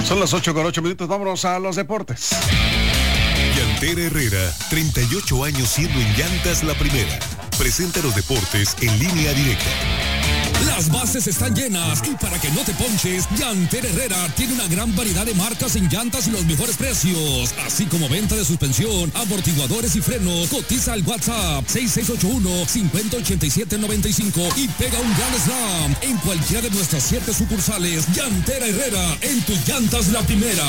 Son las 8:08, vámonos a los deportes. Llantera Herrera, 38 años siendo en llantas la primera. Presenta los deportes en línea directa. Las bases están llenas y para que no te ponches, Llantera Herrera tiene una gran variedad de marcas en llantas y los mejores precios, así como venta de suspensión, amortiguadores y frenos. Cotiza al WhatsApp 6681-508795 y pega un gran slam en cualquiera de nuestras 7 sucursales. Llantera Herrera, en tus llantas la primera.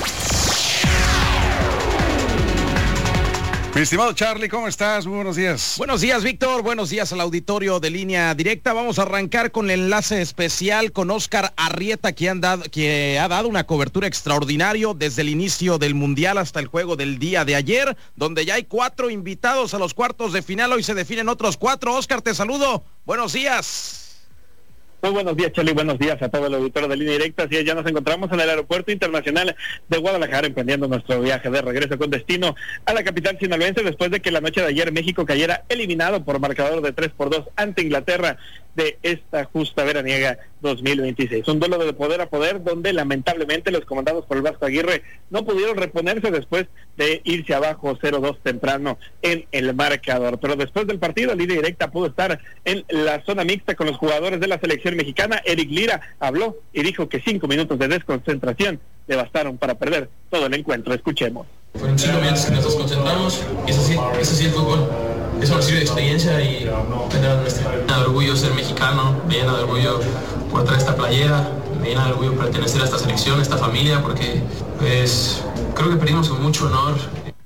Mi estimado Charlie, ¿cómo estás? Muy buenos días. Buenos días, Víctor. Buenos días al auditorio de Línea Directa. Vamos a arrancar con el enlace especial con Oscar Arrieta, que ha dado una cobertura extraordinaria desde el inicio del Mundial hasta el juego del día de ayer, donde ya hay 4 invitados a los cuartos de final. Hoy se definen otros 4. Oscar, te saludo. Buenos días. Muy buenos días, Charlie, buenos días a todo el auditorio de Línea Directa. Así es, ya nos encontramos en el Aeropuerto Internacional de Guadalajara, emprendiendo nuestro viaje de regreso con destino a la capital sinaloense, después de que la noche de ayer México cayera eliminado por marcador de 3-2 ante Inglaterra de esta justa veraniega 2026. Un duelo de poder a poder, donde lamentablemente los comandados por el Vasco Aguirre no pudieron reponerse después de irse abajo 0-2 temprano en el marcador. Pero después del partido, Línea Directa pudo estar en la zona mixta con los jugadores de la selección mexicana. Eric Lira habló y dijo que 5 minutos de desconcentración le bastaron para perder todo el encuentro. Escuchemos. Fueron 5 minutos que nos desconcentramos, y eso sí el fútbol. Eso nos sirve de experiencia y tener nuestra. Me llena de orgullo ser mexicano, me llena de orgullo por traer esta playera, me llena de orgullo pertenecer a esta selección, a esta familia, porque pues creo que perdimos con mucho honor.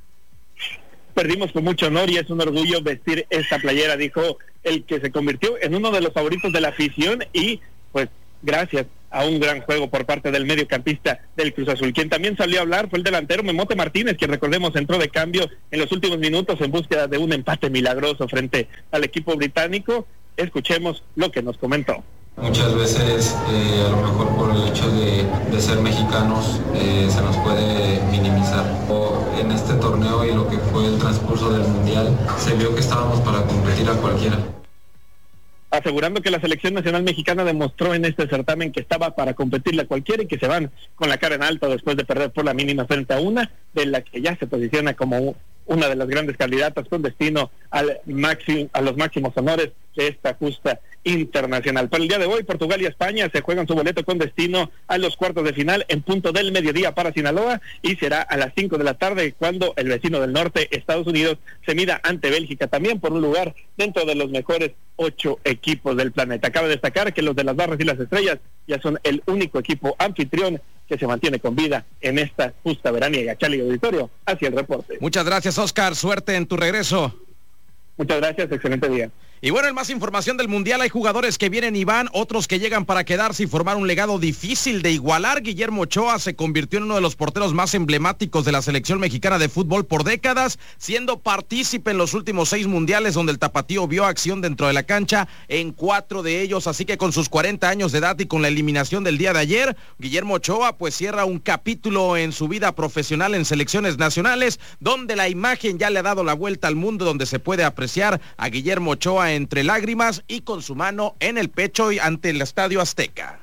Perdimos con mucho honor y es un orgullo vestir esta playera, dijo el que se convirtió en uno de los favoritos de la afición, y pues gracias a un gran juego por parte del mediocampista del Cruz Azul. Quien también salió a hablar fue el delantero Memote Martínez, que recordemos entró de cambio en los últimos minutos en búsqueda de un empate milagroso frente al equipo británico. Escuchemos lo que nos comentó. Muchas veces, a lo mejor por el hecho de ser mexicanos, se nos puede minimizar. En este torneo y lo que fue el transcurso del Mundial, se vio que estábamos para competir a cualquiera. Asegurando que la selección nacional mexicana demostró en este certamen que estaba para competirle a cualquiera, y que se van con la cara en alto después de perder por la mínima frente a una de la que ya se posiciona como una de las grandes candidatas con destino a los máximos honores de esta justa internacional. Para el día de hoy, Portugal y España se juegan su boleto con destino a los cuartos de final en punto del mediodía para Sinaloa, y será a las 5 de la tarde cuando el vecino del norte, Estados Unidos, se mida ante Bélgica, también por un lugar dentro de los mejores 8 equipos del planeta. Cabe destacar que los de las Barras y las Estrellas ya son el único equipo anfitrión que se mantiene con vida en esta justa veraniega. Charlie Auditorio, hacia el reporte. Muchas gracias, Oscar. Suerte en tu regreso. Muchas gracias, excelente día. Y bueno, en más información del Mundial, hay jugadores que vienen y van, otros que llegan para quedarse y formar un legado difícil de igualar. Guillermo Ochoa se convirtió en uno de los porteros más emblemáticos de la selección mexicana de fútbol por décadas, siendo partícipe en los últimos 6 mundiales, donde el tapatío vio acción dentro de la cancha en 4 de ellos. Así que con sus 40 años de edad y con la eliminación del día de ayer, Guillermo Ochoa pues cierra un capítulo en su vida profesional en selecciones nacionales, donde la imagen ya le ha dado la vuelta al mundo, donde se puede apreciar a Guillermo Ochoa entre lágrimas y con su mano en el pecho y ante el Estadio Azteca.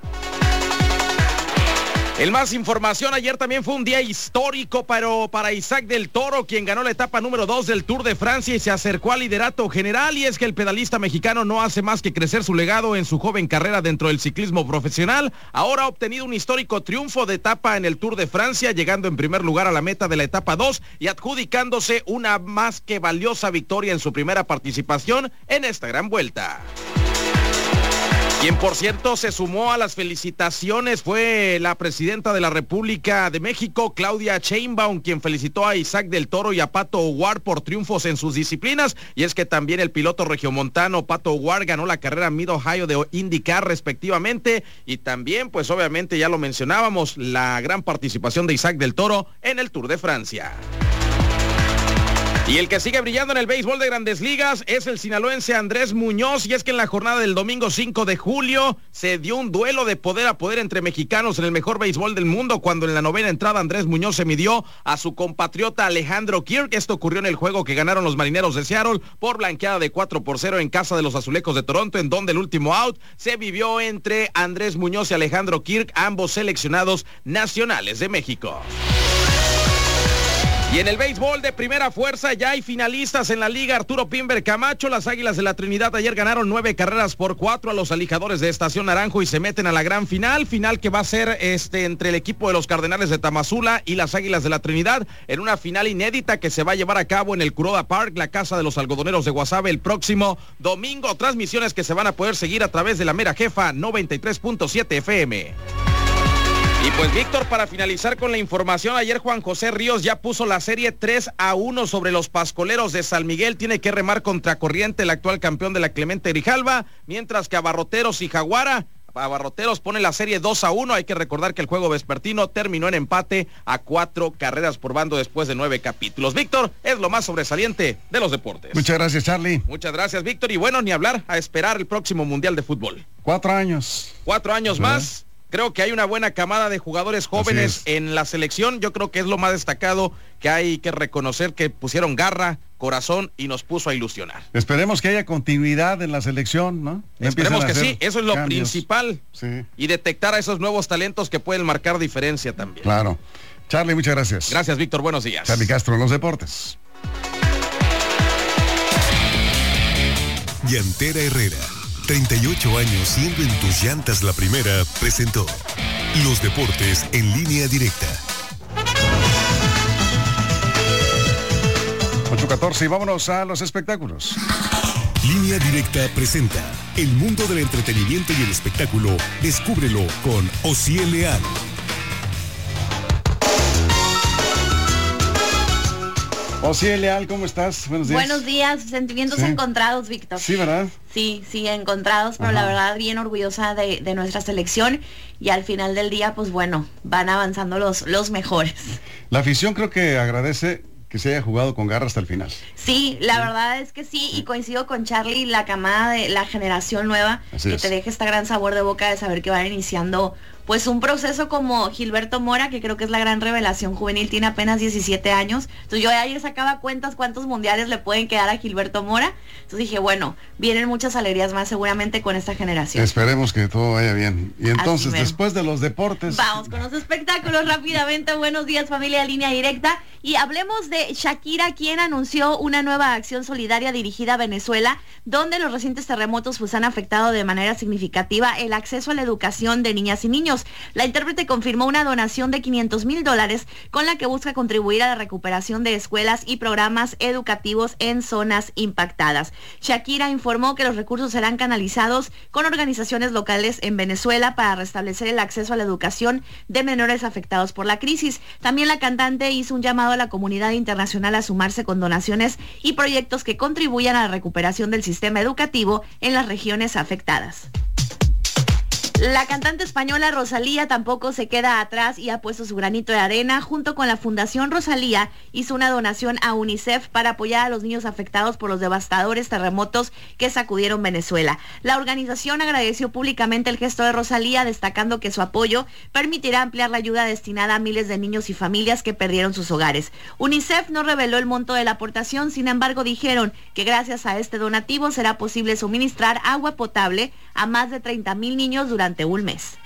En más información, ayer también fue un día histórico para Isaac del Toro, quien ganó la etapa número 2 del Tour de Francia y se acercó al liderato general. Y es que el pedalista mexicano no hace más que crecer su legado en su joven carrera dentro del ciclismo profesional. Ahora ha obtenido un histórico triunfo de etapa en el Tour de Francia, llegando en primer lugar a la meta de la etapa 2 y adjudicándose una más que valiosa victoria en su primera participación en esta gran vuelta. Quien, por cierto, se sumó a las felicitaciones fue la presidenta de la República de México, Claudia Sheinbaum, quien felicitó a Isaac del Toro y a Pato O'Ward por triunfos en sus disciplinas. Y es que también el piloto regiomontano Pato O'Ward ganó la carrera Mid-Ohio de IndyCar respectivamente. Y también, pues obviamente ya lo mencionábamos, la gran participación de Isaac del Toro en el Tour de Francia. Y el que sigue brillando en el béisbol de Grandes Ligas es el sinaloense Andrés Muñoz, y es que en la jornada del domingo 5 de julio se dio un duelo de poder a poder entre mexicanos en el mejor béisbol del mundo, cuando en la novena entrada Andrés Muñoz se midió a su compatriota Alejandro Kirk. Esto ocurrió en el juego que ganaron los Marineros de Seattle por blanqueada de 4-0 en casa de los Azulejos de Toronto, en donde el último out se vivió entre Andrés Muñoz y Alejandro Kirk, ambos seleccionados nacionales de México. Y en el béisbol de primera fuerza ya hay finalistas en la liga. Arturo Pimber Camacho, las Águilas de la Trinidad ayer ganaron 9-4 a los Alijadores de Estación Naranjo y se meten a la gran final que va a ser entre el equipo de los Cardenales de Tamazula y las Águilas de la Trinidad, en una final inédita que se va a llevar a cabo en el Kuroda Park, la casa de los algodoneros de Guasave, el próximo domingo. Transmisiones que se van a poder seguir a través de la Mera Jefa 93.7 FM. Y pues, Víctor, para finalizar con la información, ayer Juan José Ríos ya puso la serie 3-1 sobre los Pascoleros de San Miguel. Tiene que remar contracorriente el actual campeón de la Clemente Grijalva, mientras que Abarroteros y Jaguara, Abarroteros pone la serie 2-1. Hay que recordar que el juego vespertino terminó en empate a 4 carreras por bando después de 9 capítulos. Víctor, es lo más sobresaliente de los deportes. Muchas gracias, Charlie. Muchas gracias, Víctor. Y bueno, ni hablar, a esperar el próximo Mundial de Fútbol. 4 años. 4 años más. Creo que hay una buena camada de jugadores jóvenes en la selección. Yo creo que es lo más destacado que hay que reconocer, que pusieron garra, corazón y nos puso a ilusionar. Esperemos que haya continuidad en la selección, ¿no? Esperemos que sí, eso es lo principal. Sí. Y detectar a esos nuevos talentos que pueden marcar diferencia también. Claro. Charlie, muchas gracias. Gracias, Víctor, buenos días. Charlie Castro en los deportes. Llantera Herrera, 38 años siendo en tus llantas la primera, presentó Los Deportes en Línea Directa. 8:14 y vámonos a los espectáculos. Línea Directa presenta el mundo del entretenimiento y el espectáculo. Descúbrelo con Osiel Leal. Osiel Leal, ¿cómo estás? Buenos días. Buenos días, sentimientos encontrados, Víctor. Sí, ¿verdad? Sí, encontrados, pero la verdad bien orgullosa de nuestra selección, y al final del día, pues bueno, van avanzando los mejores. La afición creo que agradece que se haya jugado con garra hasta el final. Sí, la verdad es que sí, y coincido con Charlie, la camada de la generación nueva, que te deja este gran sabor de boca de saber que van iniciando pues un proceso como Gilberto Mora, que creo que es la gran revelación juvenil, tiene apenas 17 años. Entonces yo ayer sacaba cuentas cuántos mundiales le pueden quedar a Gilberto Mora. Entonces dije, bueno, vienen muchas alegrías más seguramente con esta generación. Esperemos que todo vaya bien. Y entonces, después de los deportes, vamos con los espectáculos rápidamente. Buenos días, familia de Línea Directa. Y hablemos de Shakira, quien anunció una nueva acción solidaria dirigida a Venezuela, donde los recientes terremotos pues han afectado de manera significativa el acceso a la educación de niñas y niños. La intérprete confirmó una donación de $500,000 con la que busca contribuir a la recuperación de escuelas y programas educativos en zonas impactadas. Shakira informó que los recursos serán canalizados con organizaciones locales en Venezuela para restablecer el acceso a la educación de menores afectados por la crisis. También la cantante hizo un llamado a la comunidad internacional a sumarse con donaciones y proyectos que contribuyan a la recuperación del sistema educativo en las regiones afectadas. La cantante española Rosalía tampoco se queda atrás y ha puesto su granito de arena. Junto con la Fundación Rosalía hizo una donación a UNICEF para apoyar a los niños afectados por los devastadores terremotos que sacudieron Venezuela. La organización agradeció públicamente el gesto de Rosalía, destacando que su apoyo permitirá ampliar la ayuda destinada a miles de niños y familias que perdieron sus hogares. UNICEF no reveló el monto de la aportación, sin embargo dijeron que gracias a este donativo será posible suministrar agua potable a más de 30,000 niños durante un mes.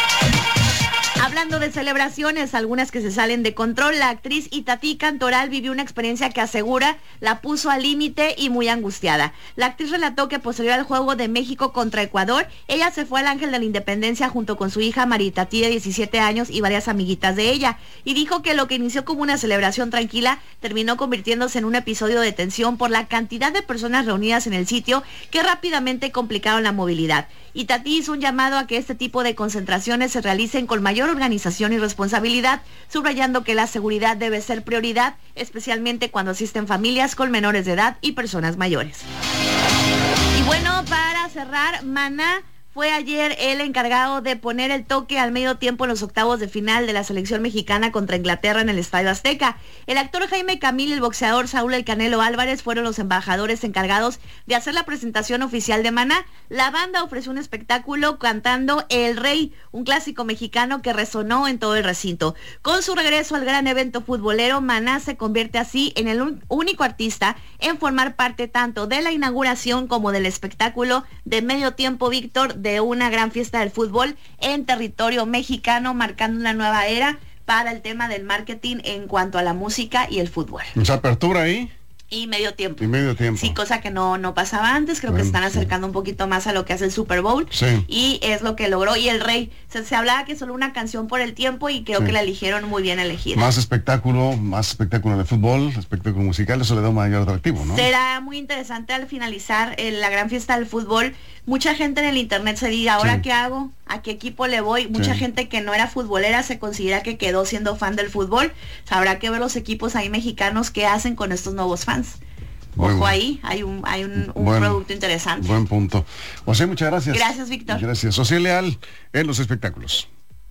Hablando de celebraciones, algunas que se salen de control, la actriz Itatí Cantoral vivió una experiencia que asegura la puso al límite y muy angustiada. La actriz relató que posterior al juego de México contra Ecuador, ella se fue al Ángel de la Independencia junto con su hija María Itatí de 17 años y varias amiguitas de ella, y dijo que lo que inició como una celebración tranquila terminó convirtiéndose en un episodio de tensión por la cantidad de personas reunidas en el sitio que rápidamente complicaron la movilidad. Itatí hizo un llamado a que este tipo de concentraciones se realicen con mayor organización y responsabilidad, subrayando que la seguridad debe ser prioridad, especialmente cuando asisten familias con menores de edad y personas mayores. Y bueno, para cerrar, Maná fue ayer el encargado de poner el toque al medio tiempo en los octavos de final de la selección mexicana contra Inglaterra en el Estadio Azteca. El actor Jaime Camil y el boxeador Saúl El Canelo Álvarez fueron los embajadores encargados de hacer la presentación oficial de Maná. La banda ofreció un espectáculo cantando El Rey, un clásico mexicano que resonó en todo el recinto. Con su regreso al gran evento futbolero, Maná se convierte así en el único artista en formar parte tanto de la inauguración como del espectáculo de medio tiempo, Víctor, de una gran fiesta del fútbol en territorio mexicano, marcando una nueva era para el tema del marketing en cuanto a la música y el fútbol. ¿Mucha apertura ahí? Y medio tiempo. Y medio tiempo. Sí, cosa que no pasaba antes. Creo que se están acercando un poquito más a lo que hace el Super Bowl. Sí. Y es lo que logró. Y El Rey, se hablaba que solo una canción por el tiempo y creo que la eligieron muy bien elegida. Más espectáculo de fútbol, espectáculo musical, eso le da un mayor atractivo, ¿no? Será muy interesante al finalizar la gran fiesta del fútbol. Mucha gente en el internet se diga, ¿ahora qué hago? ¿A qué equipo le voy? Mucha gente que no era futbolera se considera que quedó siendo fan del fútbol. Habrá que ver los equipos ahí mexicanos qué hacen con estos nuevos fans. Ojo, ahí hay un producto interesante. Buen punto. José, muchas gracias. Gracias, Víctor. Gracias. José Leal en los espectáculos.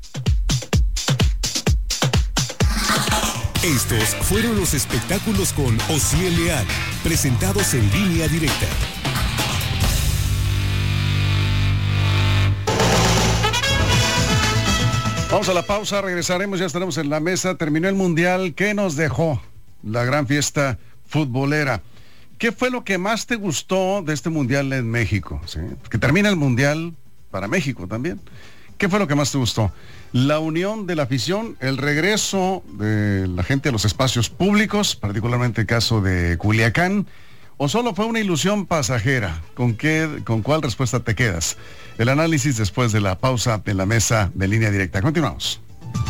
Estos fueron los espectáculos con Osiel Leal, presentados en Línea Directa. Vamos a la pausa, regresaremos, ya estaremos en la mesa. Terminó el Mundial, ¿qué nos dejó la gran fiesta futbolera? ¿Qué fue lo que más te gustó de este Mundial en México? ¿Sí? Que termina el Mundial para México también. ¿Qué fue lo que más te gustó? La unión de la afición, el regreso de la gente a los espacios públicos, particularmente el caso de Culiacán, ¿o solo fue una ilusión pasajera? ¿Con cuál respuesta te quedas? El análisis después de la pausa en la mesa de Línea Directa. Continuamos.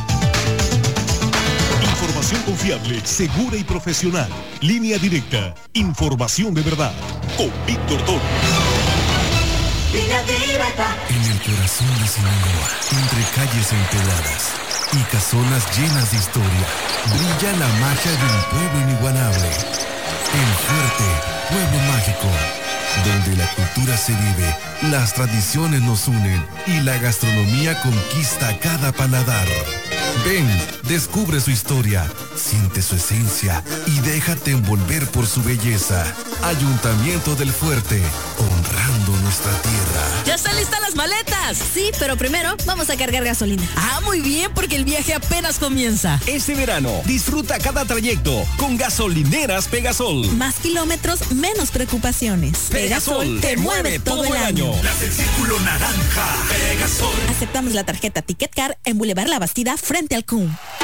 Información confiable, segura y profesional. Línea Directa. Información de verdad. Con Víctor Toro. Línea Directa. En el corazón de Sinaloa, entre calles empeladas y casonas llenas de historia, brilla la magia de un pueblo inigualable. El Fuerte, pueblo mágico, donde la cultura se vive, las tradiciones nos unen y la gastronomía conquista cada paladar. Ven, descubre su historia, siente su esencia y déjate envolver por su belleza. Ayuntamiento del Fuerte, honrando nuestra tierra. ¡Ya están listas las maletas! Sí, pero primero vamos a cargar gasolina. Ah, muy bien, porque el viaje apenas comienza. Este verano, disfruta cada trayecto con gasolineras Pegasol. Más kilómetros, menos preocupaciones. Pegasol te mueve todo el año. Las del círculo naranja. Pegasol. Aceptamos la tarjeta Ticket Car en Boulevard La Bastida frente al CUM.